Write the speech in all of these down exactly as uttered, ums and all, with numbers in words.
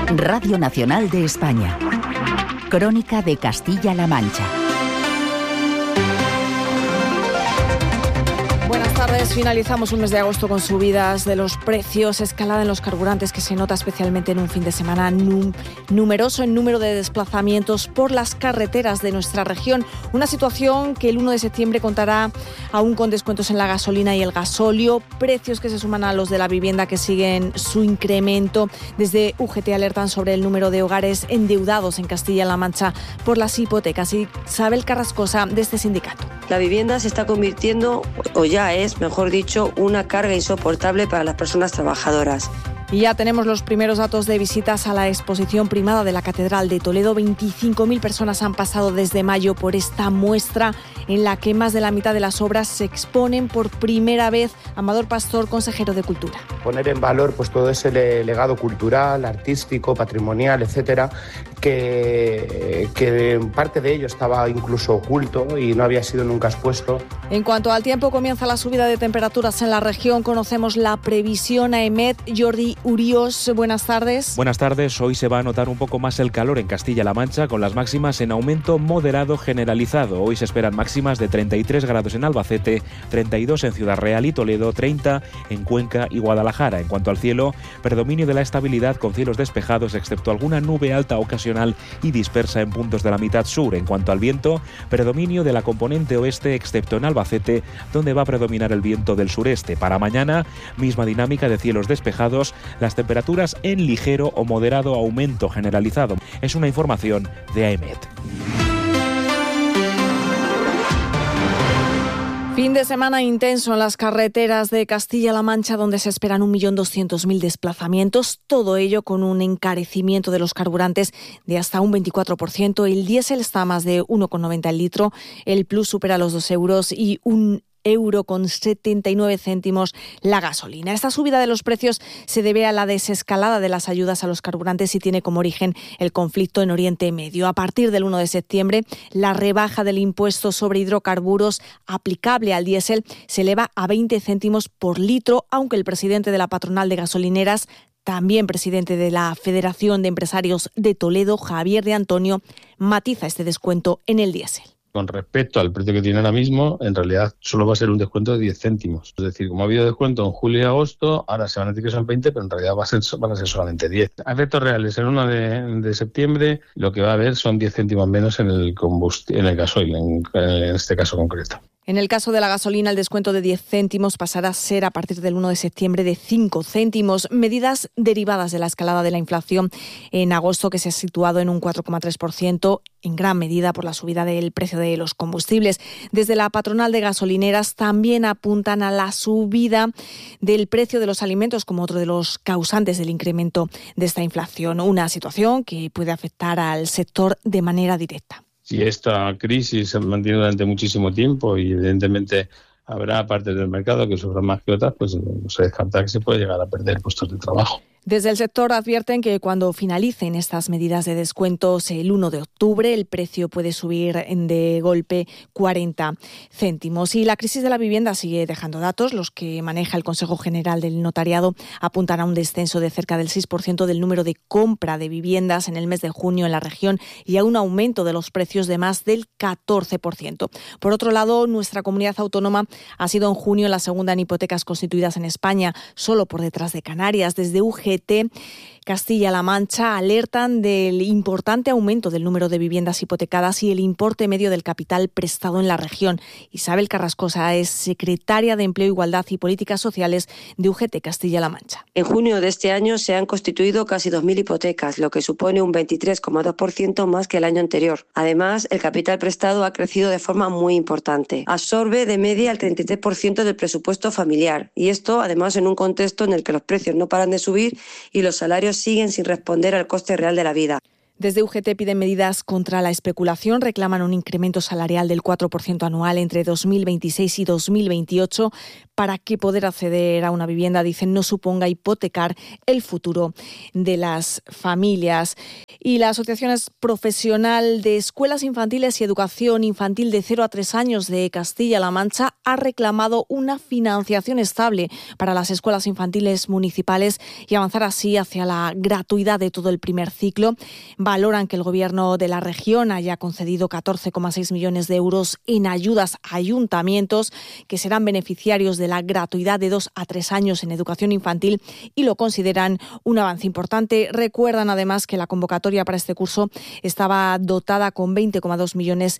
Radio Nacional de España. Crónica de Castilla-La Mancha. Buenas tardes. Finalizamos un mes de agosto con subidas de los precios, escalada en los carburantes que se nota especialmente en un fin de semana num- numeroso en número de desplazamientos por las carreteras de nuestra región. Una situación que el uno de septiembre contará aún con descuentos en la gasolina y el gasóleo, precios que se suman a los de la vivienda que siguen su incremento. Desde U G T alertan sobre el número de hogares endeudados en Castilla-La Mancha por las hipotecas. Isabel Carrascosa, de este sindicato. La vivienda se está convirtiendo, o ya es, mejor dicho, una carga insoportable para las personas trabajadoras. Y ya tenemos los primeros datos de visitas a la exposición primada de la Catedral de Toledo. veinticinco mil personas han pasado desde mayo por esta muestra en la que más de la mitad de las obras se exponen por primera vez. Amador Pastor, consejero de Cultura. Poner en valor pues todo ese legado cultural, artístico, patrimonial, etcétera, que, que parte de ello estaba incluso oculto y no había sido nunca expuesto. En cuanto al tiempo, comienza la subida de temperaturas en la región. Conocemos la previsión a EMET. Jordi Urios, buenas tardes. Buenas tardes. Hoy se va a notar un poco más el calor en Castilla-La Mancha, con las máximas en aumento moderado generalizado. Hoy se esperan máximas de treinta y tres grados en Albacete, treinta y dos en Ciudad Real y Toledo, treinta en Cuenca y Guadalajara. En cuanto al cielo, predominio de la estabilidad con cielos despejados, excepto alguna nube alta ocasional y dispersa en puntos de la mitad sur. En cuanto al viento, predominio de la componente oeste, excepto en Albacete, donde va a predominar el viento del sureste. Para mañana, misma dinámica de cielos despejados, las temperaturas en ligero o moderado aumento generalizado. Es una información de AEMET. Fin de semana intenso en las carreteras de Castilla-La Mancha, donde se esperan un millón doscientos mil desplazamientos. Todo ello con un encarecimiento de los carburantes de hasta un veinticuatro por ciento. El diésel está a más de uno con noventa el litro. El plus supera los dos euros y un euro con setenta y nueve céntimos la gasolina. Esta subida de los precios se debe a la desescalada de las ayudas a los carburantes y tiene como origen el conflicto en Oriente Medio. A partir del uno de septiembre, la rebaja del impuesto sobre hidrocarburos aplicable al diésel se eleva a veinte céntimos por litro, aunque el presidente de la patronal de gasolineras, también presidente de la Federación de Empresarios de Toledo, Javier de Antonio, matiza este descuento en el diésel. Con respecto al precio que tiene ahora mismo, en realidad solo va a ser un descuento de diez céntimos. Es decir, como ha habido descuento en julio y agosto, ahora se van a decir que son veinte, pero en realidad va a ser, van a ser solamente diez. A efectos reales, el uno de, de septiembre, lo que va a haber son diez céntimos menos en el combustible, en el gasoil, en, en este caso concreto. En el caso de la gasolina, el descuento de diez céntimos pasará a ser a partir del uno de septiembre de cinco céntimos. Medidas derivadas de la escalada de la inflación en agosto, que se ha situado en un cuatro coma tres por ciento, en gran medida por la subida del precio de los combustibles. Desde la patronal de gasolineras también apuntan a la subida del precio de los alimentos como otro de los causantes del incremento de esta inflación. Una situación que puede afectar al sector de manera directa. Si esta crisis se mantiene durante muchísimo tiempo y evidentemente habrá partes del mercado que sufran más que otras, pues no se descarta que se puede llegar a perder puestos de trabajo. Desde el sector advierten que cuando finalicen estas medidas de descuentos el uno de octubre, el precio puede subir de golpe cuarenta céntimos. Y la crisis de la vivienda sigue dejando datos. Los que maneja el Consejo General del Notariado apuntan a un descenso de cerca del seis por ciento del número de compra de viviendas en el mes de junio en la región y a un aumento de los precios de más del catorce por ciento. Por otro lado, nuestra comunidad autónoma ha sido en junio la segunda en hipotecas constituidas en España, solo por detrás de Canarias. Desde U G T Castilla-La Mancha alertan del importante aumento del número de viviendas hipotecadas y el importe medio del capital prestado en la región. Isabel Carrascosa es secretaria de Empleo, Igualdad y Políticas Sociales de U G T Castilla-La Mancha. En junio de este año se han constituido casi dos mil hipotecas, lo que supone un veintitrés coma dos por ciento más que el año anterior. Además, el capital prestado ha crecido de forma muy importante. Absorbe de media el treinta y tres por ciento del presupuesto familiar. Y esto, además, en un contexto en el que los precios no paran de subir y los salarios siguen sin responder al coste real de la vida. Desde U G T piden medidas contra la especulación, reclaman un incremento salarial del cuatro por ciento anual entre dos mil veintiséis y dos mil veintiocho para que poder acceder a una vivienda, dicen, no suponga hipotecar el futuro de las familias. Y la Asociación Profesional de Escuelas Infantiles y Educación Infantil de cero a tres años de Castilla-La Mancha ha reclamado una financiación estable para las escuelas infantiles municipales y avanzar así hacia la gratuidad de todo el primer ciclo. Valoran que el Gobierno de la región haya concedido catorce coma seis millones de euros en ayudas a ayuntamientos que serán beneficiarios de la gratuidad de dos a tres años en educación infantil y lo consideran un avance importante. Recuerdan además que la convocatoria para este curso estaba dotada con veinte coma dos millones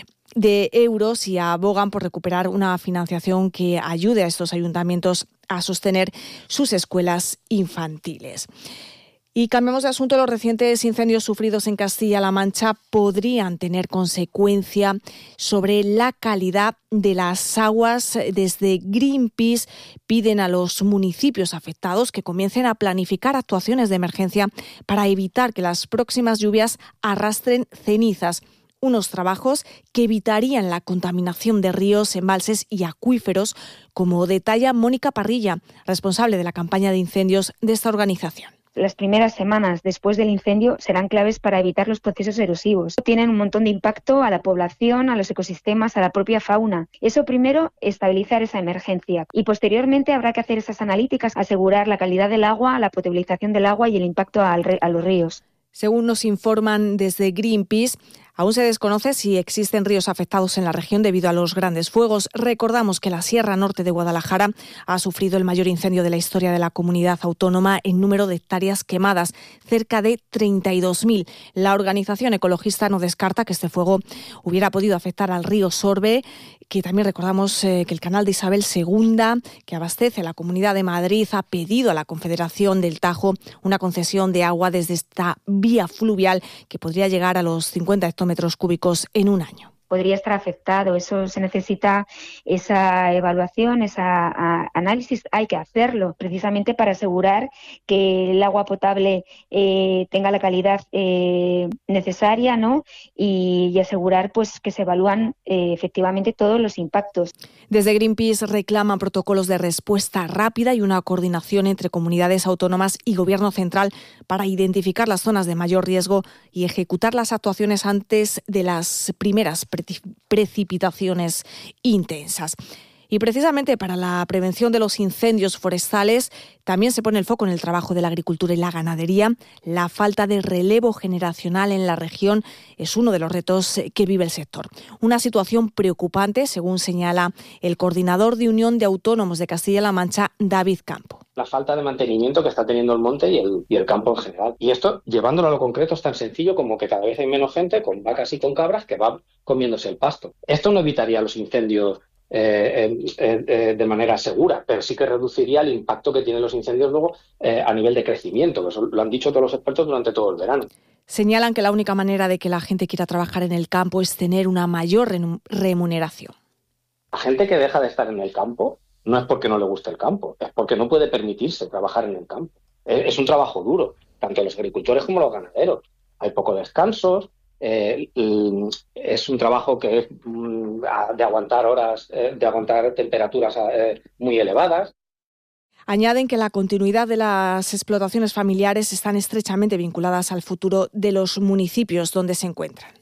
de euros y abogan por recuperar una financiación que ayude a estos ayuntamientos a sostener sus escuelas infantiles. Y cambiamos de asunto. Los recientes incendios sufridos en Castilla-La Mancha podrían tener consecuencia sobre la calidad de las aguas. Desde Greenpeace piden a los municipios afectados que comiencen a planificar actuaciones de emergencia para evitar que las próximas lluvias arrastren cenizas. Unos trabajos que evitarían la contaminación de ríos, embalses y acuíferos, como detalla Mónica Parrilla, responsable de la campaña de incendios de esta organización. Las primeras semanas después del incendio serán claves para evitar los procesos erosivos. Tienen un montón de impacto a la población, a los ecosistemas, a la propia fauna. Eso primero, estabilizar esa emergencia. Y posteriormente habrá que hacer esas analíticas, asegurar la calidad del agua, la potabilización del agua y el impacto al, a los ríos. Según nos informan desde Greenpeace, aún se desconoce si existen ríos afectados en la región debido a los grandes fuegos. Recordamos que la Sierra Norte de Guadalajara ha sufrido el mayor incendio de la historia de la comunidad autónoma en número de hectáreas quemadas, cerca de treinta y dos mil. La organización ecologista no descarta que este fuego hubiera podido afectar al río Sorbe, que también recordamos eh, que el canal de Isabel segunda, que abastece a la Comunidad de Madrid, ha pedido a la Confederación del Tajo una concesión de agua desde esta vía fluvial que podría llegar a los cincuenta hectómetros cúbicos en un año. Podría estar afectado, eso se necesita esa evaluación, ese análisis, hay que hacerlo precisamente para asegurar que el agua potable eh, tenga la calidad eh, necesaria, ¿no? Y, y asegurar pues que se evalúan eh, efectivamente todos los impactos. Desde Greenpeace reclaman protocolos de respuesta rápida y una coordinación entre comunidades autónomas y Gobierno central para identificar las zonas de mayor riesgo y ejecutar las actuaciones antes de las primeras precipitaciones intensas. Y precisamente para la prevención de los incendios forestales también se pone el foco en el trabajo de la agricultura y la ganadería. La falta de relevo generacional en la región es uno de los retos que vive el sector. Una situación preocupante, según señala el coordinador de Unión de Autónomos de Castilla-La Mancha, David Campo. La falta de mantenimiento que está teniendo el monte y el, y el campo en general. Y esto, llevándolo a lo concreto, es tan sencillo como que cada vez hay menos gente con vacas y con cabras que va comiéndose el pasto. Esto no evitaría los incendios eh, eh, eh, de manera segura, pero sí que reduciría el impacto que tienen los incendios luego eh, a nivel de crecimiento, que eso lo han dicho todos los expertos durante todo el verano. Señalan que la única manera de que la gente quiera trabajar en el campo es tener una mayor remuneración. La gente que deja de estar en el campo no es porque no le guste el campo, es porque no puede permitirse trabajar en el campo. Es un trabajo duro, tanto los agricultores como los ganaderos. Hay poco descanso, eh, es un trabajo que es de aguantar horas, eh, de aguantar temperaturas eh, muy elevadas. Añaden que la continuidad de las explotaciones familiares están estrechamente vinculadas al futuro de los municipios donde se encuentran.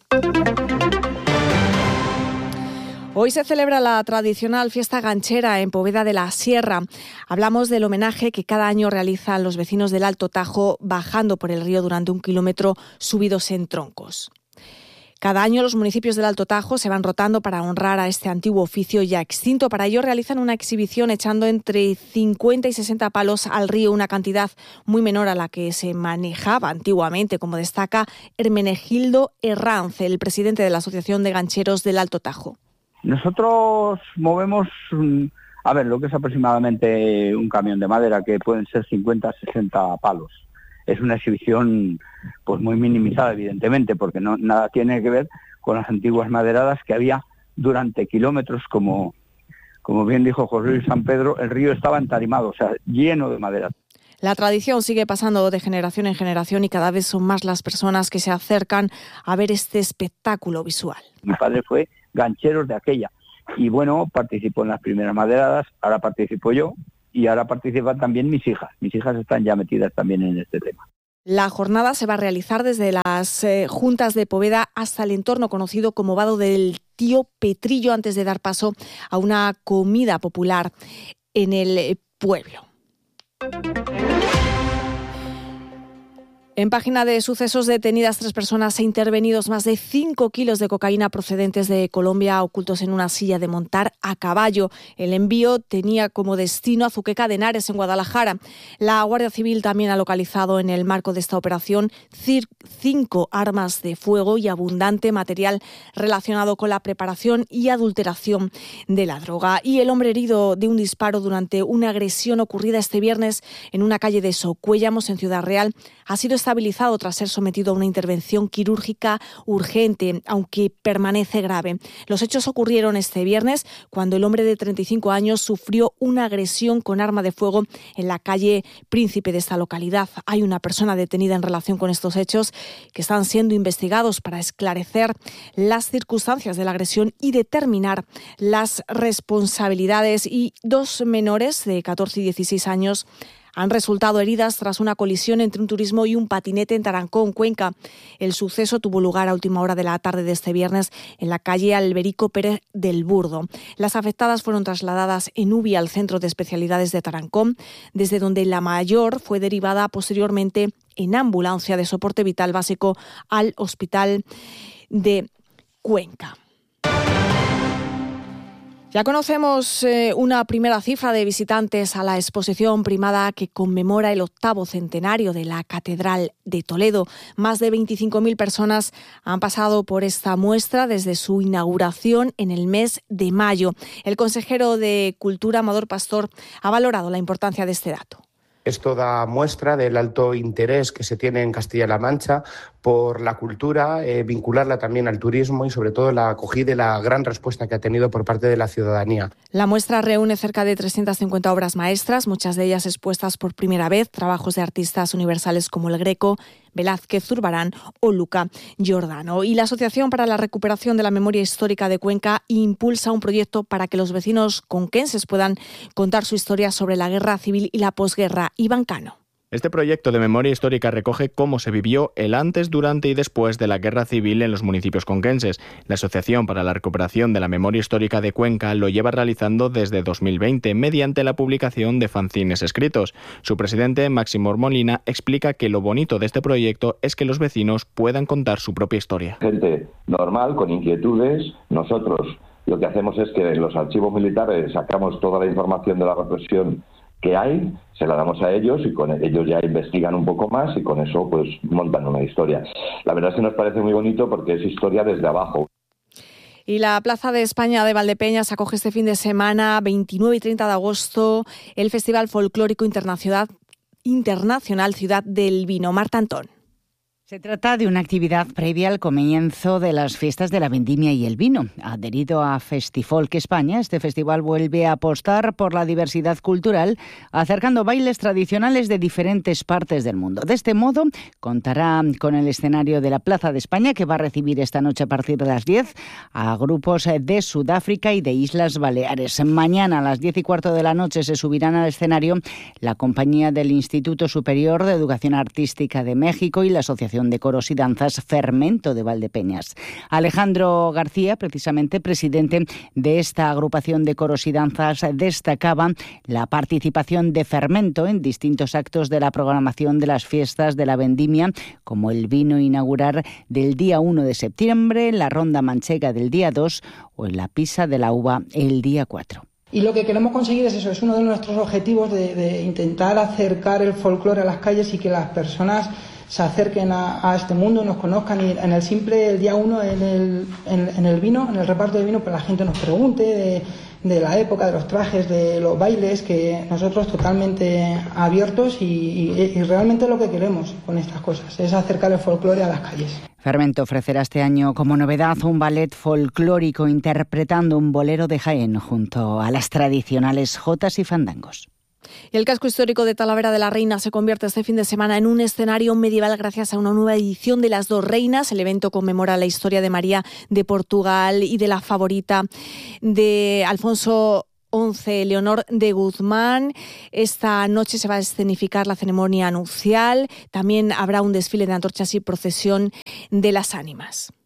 Hoy se celebra la tradicional fiesta ganchera en Poveda de la Sierra. Hablamos del homenaje que cada año realizan los vecinos del Alto Tajo bajando por el río durante un kilómetro subidos en troncos. Cada año los municipios del Alto Tajo se van rotando para honrar a este antiguo oficio ya extinto. Para ello realizan una exhibición echando entre cincuenta y sesenta palos al río, una cantidad muy menor a la que se manejaba antiguamente, como destaca Hermenegildo Herranz, el presidente de la Asociación de Gancheros del Alto Tajo. Nosotros movemos, a ver, lo que es aproximadamente un camión de madera, que pueden ser cincuenta a sesenta palos. Es una exhibición pues muy minimizada, evidentemente, porque no nada tiene que ver con las antiguas maderadas que había durante kilómetros, como, como bien dijo José Luis San Pedro, el río estaba entarimado, o sea, lleno de madera. La tradición sigue pasando de generación en generación y cada vez son más las personas que se acercan a ver este espectáculo visual. Mi padre fue ganchero de aquella y bueno, participó en las primeras maderadas, ahora participo yo y ahora participan también mis hijas. Mis hijas están ya metidas también en este tema. La jornada se va a realizar desde las eh, juntas de Poveda hasta el entorno conocido como Vado del Tío Petrillo antes de dar paso a una comida popular en el pueblo. En página de sucesos, detenidas tres personas e intervenidos más de cinco kilos de cocaína procedentes de Colombia ocultos en una silla de montar a caballo. El envío tenía como destino Azuqueca de Henares, en Guadalajara. La Guardia Civil también ha localizado en el marco de esta operación cinco armas de fuego y abundante material relacionado con la preparación y adulteración de la droga. Y el hombre herido de un disparo durante una agresión ocurrida este viernes en una calle de Socuéllamos, en Ciudad Real, ha sido estabilizado tras ser sometido a una intervención quirúrgica urgente, aunque permanece grave. Los hechos ocurrieron este viernes cuando el hombre de treinta y cinco años sufrió una agresión con arma de fuego en la calle Príncipe de esta localidad. Hay una persona detenida en relación con estos hechos que están siendo investigados para esclarecer las circunstancias de la agresión y determinar las responsabilidades. Y dos menores de catorce y dieciséis años han resultado heridas tras una colisión entre un turismo y un patinete en Tarancón, Cuenca. El suceso tuvo lugar a última hora de la tarde de este viernes en la calle Alberico Pérez del Burdo. Las afectadas fueron trasladadas en U B I al Centro de Especialidades de Tarancón, desde donde la mayor fue derivada posteriormente en ambulancia de soporte vital básico al Hospital de Cuenca. Ya conocemos eh, una primera cifra de visitantes a la exposición primada que conmemora el octavo centenario de la Catedral de Toledo. Más de veinticinco mil personas han pasado por esta muestra desde su inauguración en el mes de mayo. El consejero de Cultura, Amador Pastor, ha valorado la importancia de este dato. Esto da muestra del alto interés que se tiene en Castilla-La Mancha por la cultura, eh, vincularla también al turismo y sobre todo la acogida y la gran respuesta que ha tenido por parte de la ciudadanía. La muestra reúne cerca de trescientas cincuenta obras maestras, muchas de ellas expuestas por primera vez, trabajos de artistas universales como El Greco, Velázquez, Zurbarán o Luca Giordano. Y la Asociación para la Recuperación de la Memoria Histórica de Cuenca impulsa un proyecto para que los vecinos conquenses puedan contar su historia sobre la guerra civil y la posguerra. Iván Cano. Este proyecto de memoria histórica recoge cómo se vivió el antes, durante y después de la Guerra Civil en los municipios conquenses. La Asociación para la Recuperación de la Memoria Histórica de Cuenca lo lleva realizando desde dos mil veinte mediante la publicación de fanzines escritos. Su presidente, Máximo Molina, explica que lo bonito de este proyecto es que los vecinos puedan contar su propia historia. Gente normal, con inquietudes. Nosotros lo que hacemos es que en los archivos militares sacamos toda la información de la represión que hay, se la damos a ellos y con ellos ya investigan un poco más y con eso pues montan una historia. La verdad es que nos parece muy bonito porque es historia desde abajo. Y la Plaza de España de Valdepeñas acoge este fin de semana, veintinueve y treinta de agosto, el Festival Folclórico Internacional, Internacional Ciudad del Vino. Marta Antón. Se trata de una actividad previa al comienzo de las fiestas de la vendimia y el vino. Adherido a Festifolk España, este festival vuelve a apostar por la diversidad cultural, acercando bailes tradicionales de diferentes partes del mundo. De este modo, contará con el escenario de la Plaza de España, que va a recibir esta noche a partir de las diez a grupos de Sudáfrica y de Islas Baleares. Mañana a las diez y cuarto de la noche se subirán al escenario la compañía del Instituto Superior de Educación Artística de México y la Asociación de Coros y Danzas Fermento de Valdepeñas. Alejandro García, precisamente presidente de esta agrupación de coros y danzas, destacaba la participación de Fermento en distintos actos de la programación de las fiestas de la vendimia, como el vino inaugural del día uno de septiembre, la ronda manchega del día dos o en la pisa de la uva el día cuatro. Y lo que queremos conseguir es eso, es uno de nuestros objetivos de, de intentar acercar el folclore a las calles y que las personas se acerquen a, a este mundo, nos conozcan y en el simple, el día uno en el, en, en el vino, en el reparto de vino, pues la gente nos pregunte de, de la época, de los trajes, de los bailes, que nosotros totalmente abiertos y, y, y realmente lo que queremos con estas cosas es acercar el folclore a las calles. Fermento ofrecerá este año como novedad un ballet folclórico interpretando un bolero de Jaén junto a las tradicionales jotas y fandangos. Y el casco histórico de Talavera de la Reina se convierte este fin de semana en un escenario medieval gracias a una nueva edición de Las dos Reinas. El evento conmemora la historia de María de Portugal y de la favorita de Alfonso once, Leonor de Guzmán. Esta noche se va a escenificar la ceremonia nupcial. También habrá un desfile de antorchas y procesión de las ánimas.